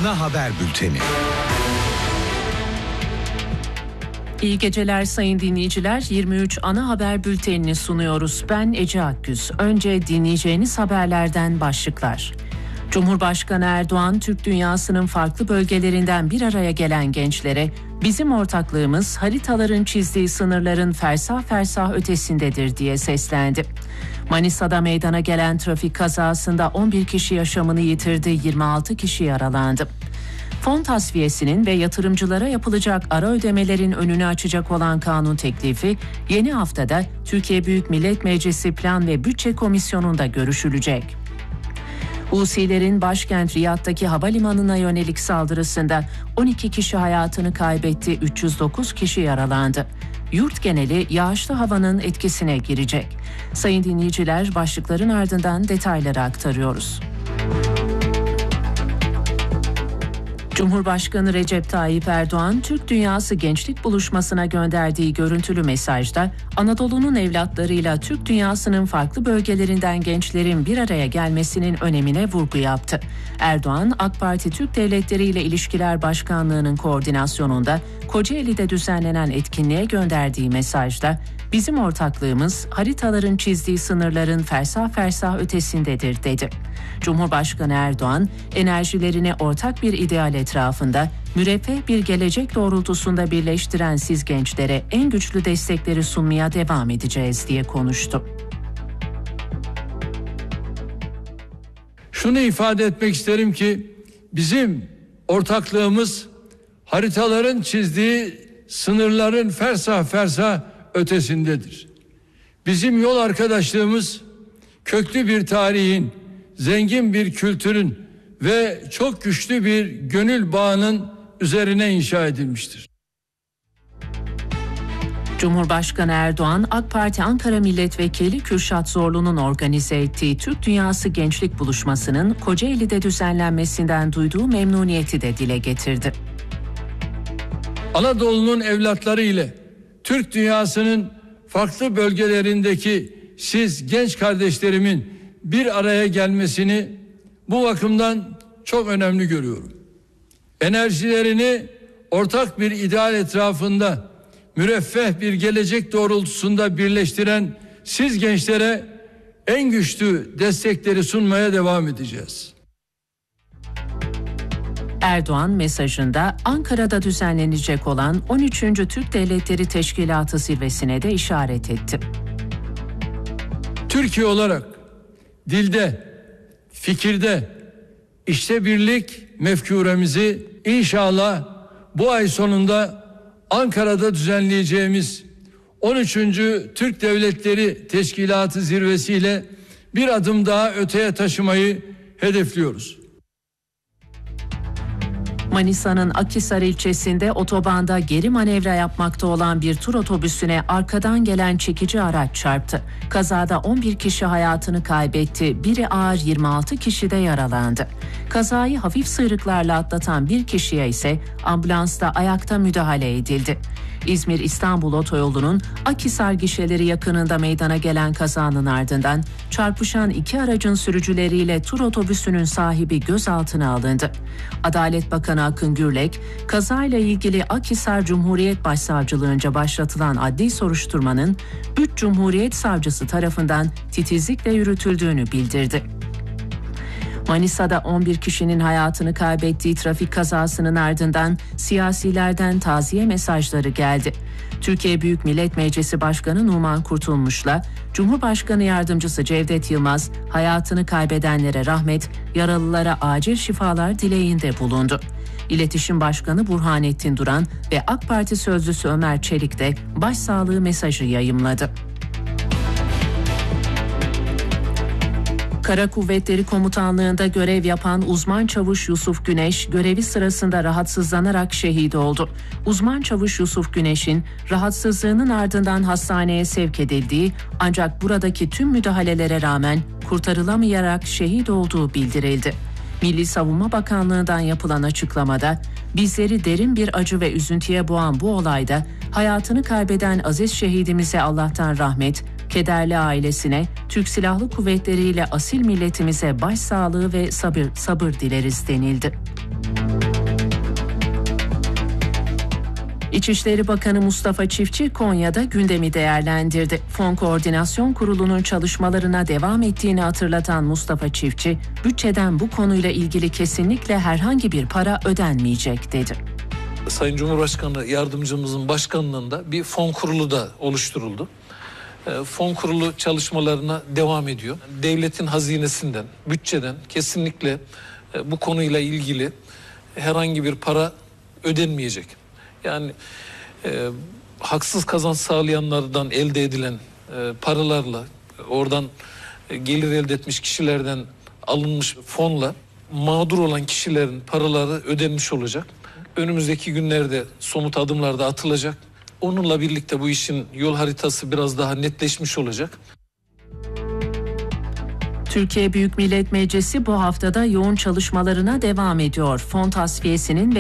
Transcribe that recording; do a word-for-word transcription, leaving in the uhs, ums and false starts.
ana haber bülteni. İyi geceler sayın dinleyiciler. yirmi üç ana haber bültenini sunuyoruz. Ben Ece Akgüz. Önce dinleyeceğiniz haberlerden başlıklar. Cumhurbaşkanı Erdoğan, Türk dünyasının farklı bölgelerinden bir araya gelen gençlere bizim ortaklığımız haritaların çizdiği sınırların fersah fersah ötesindedir diye seslendi. Manisa'da meydana gelen trafik kazasında on bir kişi yaşamını yitirdi, yirmi altı kişi yaralandı. Fon tasfiyesinin ve yatırımcılara yapılacak ara ödemelerin önünü açacak olan kanun teklifi yeni haftada Türkiye Büyük Millet Meclisi Plan ve Bütçe Komisyonu'nda görüşülecek. Husilerin başkent Riyad'daki havalimanına yönelik saldırısında on iki kişi hayatını kaybetti, üç yüz dokuz kişi yaralandı. Yurt geneli yağışlı havanın etkisine girecek. Sayın dinleyiciler, başlıkların ardından detayları aktarıyoruz. Cumhurbaşkanı Recep Tayyip Erdoğan, Türk Dünyası Gençlik Buluşması'na gönderdiği görüntülü mesajda Anadolu'nun evlatlarıyla Türk dünyasının farklı bölgelerinden gençlerin bir araya gelmesinin önemine vurgu yaptı. Erdoğan, AK Parti Türk Devletleri ile İlişkiler Başkanlığı'nın koordinasyonunda Kocaeli'de düzenlenen etkinliğe gönderdiği mesajda bizim ortaklığımız haritaların çizdiği sınırların fersah fersah ötesindedir dedi. Cumhurbaşkanı Erdoğan, enerjilerini ortak bir ideal etrafında müreffeh bir gelecek doğrultusunda birleştiren siz gençlere en güçlü destekleri sunmaya devam edeceğiz diye konuştu. Şunu ifade etmek isterim ki bizim ortaklığımız haritaların çizdiği sınırların fersah fersah ötesindedir. Bizim yol arkadaşlığımız köklü bir tarihin, zengin bir kültürün ve çok güçlü bir gönül bağının üzerine inşa edilmiştir. Cumhurbaşkanı Erdoğan, AK Parti Ankara Milletvekili Kürşat Zorlu'nun organize ettiği Türk Dünyası Gençlik Buluşması'nın Kocaeli'de düzenlenmesinden duyduğu memnuniyeti de dile getirdi. Anadolu'nun evlatları ile Türk dünyasının farklı bölgelerindeki siz genç kardeşlerimin bir araya gelmesini bu bakımdan çok önemli görüyorum. Enerjilerini ortak bir ideal etrafında müreffeh bir gelecek doğrultusunda birleştiren siz gençlere en güçlü destekleri sunmaya devam edeceğiz. Erdoğan mesajında Ankara'da düzenlenecek olan on üçüncü Türk Devletleri Teşkilatı zirvesine de işaret etti. Türkiye olarak dilde, fikirde, işte birlik mefkuremizi inşallah bu ay sonunda Ankara'da düzenleyeceğimiz on üçüncü Türk Devletleri Teşkilatı zirvesiyle bir adım daha öteye taşımayı hedefliyoruz. Manisa'nın Akhisar ilçesinde otobanda geri manevra yapmakta olan bir tur otobüsüne arkadan gelen çekici araç çarptı. Kazada on bir kişi hayatını kaybetti, biri ağır yirmi altı kişi de yaralandı. Kazayı hafif sıyrıklarla atlatan bir kişiye ise ambulansta ayakta müdahale edildi. İzmir-İstanbul otoyolunun Akhisar gişeleri yakınında meydana gelen kazanın ardından çarpışan iki aracın sürücüleriyle tur otobüsünün sahibi gözaltına alındı. Adalet Bakanı Akın Gürlek, kazayla ilgili Akhisar Cumhuriyet Başsavcılığınca başlatılan adli soruşturmanın üç Cumhuriyet Savcısı tarafından titizlikle yürütüldüğünü bildirdi. Manisa'da on bir kişinin hayatını kaybettiği trafik kazasının ardından siyasilerden taziye mesajları geldi. Türkiye Büyük Millet Meclisi Başkanı Numan Kurtulmuş'la Cumhurbaşkanı Yardımcısı Cevdet Yılmaz hayatını kaybedenlere rahmet, yaralılara acil şifalar dileğinde bulundu. İletişim Başkanı Burhanettin Duran ve AK Parti Sözcüsü Ömer Çelik de başsağlığı mesajı yayımladı. Kara Kuvvetleri Komutanlığı'nda görev yapan uzman çavuş Yusuf Güneş görevi sırasında rahatsızlanarak şehit oldu. Uzman çavuş Yusuf Güneş'in rahatsızlığının ardından hastaneye sevk edildiği ancak buradaki tüm müdahalelere rağmen kurtarılamayarak şehit olduğu bildirildi. Milli Savunma Bakanlığı'ndan yapılan açıklamada bizleri derin bir acı ve üzüntüye boğan bu olayda hayatını kaybeden aziz şehidimize Allah'tan rahmet, kederli ailesine, Türk Silahlı Kuvvetleri ile asil milletimize başsağlığı ve sabır, sabır dileriz denildi. İçişleri Bakanı Mustafa Çiftçi Konya'da gündemi değerlendirdi. Fon Koordinasyon Kurulu'nun çalışmalarına devam ettiğini hatırlatan Mustafa Çiftçi, bütçeden bu konuyla ilgili kesinlikle herhangi bir para ödenmeyecek dedi. Sayın Cumhurbaşkanı Yardımcımızın başkanlığında bir fon kurulu da oluşturuldu. Fon kurulu çalışmalarına devam ediyor. Devletin hazinesinden, bütçeden kesinlikle bu konuyla ilgili herhangi bir para ödenmeyecek. Yani e, haksız kazanç sağlayanlardan elde edilen e, paralarla, oradan e, gelir elde etmiş kişilerden alınmış fonla mağdur olan kişilerin paraları ödenmiş olacak. Önümüzdeki günlerde somut adımlar da atılacak. Onunla birlikte bu işin yol haritası biraz daha netleşmiş olacak. Türkiye Büyük Millet Meclisi bu haftada yoğun çalışmalarına devam ediyor. Fon tasfiyesinin ve